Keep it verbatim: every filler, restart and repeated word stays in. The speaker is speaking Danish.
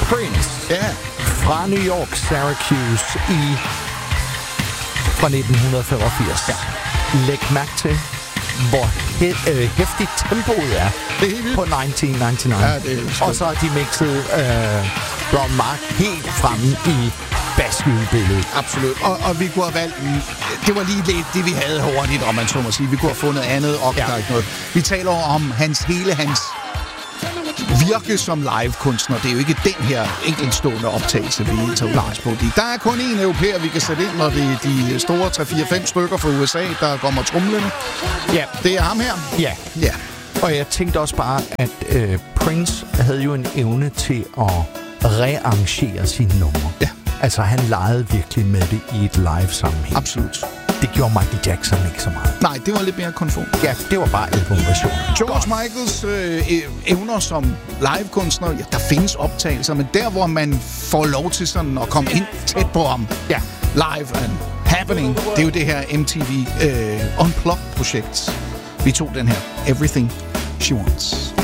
Prince. Ja. Fra New York, Syracuse i fra nitten femogfirs. Ja. Læg mærke til, hvor he- øh, hæftigt tempoet er på nitten nioghalvfems. Ja, det er og så har de mixet øh, Ron Mark helt fremme i bassbilledet. Absolut. Og, og vi kunne have valgt... Det var lige lidt det, vi havde hurtigt, om man så må sige. Vi kunne have fundet andet, og ja. Der er ikke noget. Vi taler om hans hele hans virke som live-kunstner. Det er jo ikke den her enkeltstående optagelse, vi tager udgangspunkt i. Der er kun én europæer, vi kan sætte ind, når det er de store tre fire fem stykker fra U S A, der kommer trumlende. Ja. Det er ham her. Ja. Ja. Og jeg tænkte også bare, at øh, Prince havde jo en evne til at rearrangere sine numre. Ja. Altså, han legede virkelig med det i et live-sammenhæng. Absolut. Det gjorde Michael Jackson ikke så meget. Nej, det var lidt mere konform. Ja, det var bare albumversion. George God. Michaels øh, evner som livekunstner, ja, der findes optagelser, men der, hvor man får lov til sådan at komme ind tæt på ham, ja, live and happening, det er jo det her M T V øh, Unplugged-projekt. Vi tog den her, Everything She Wants.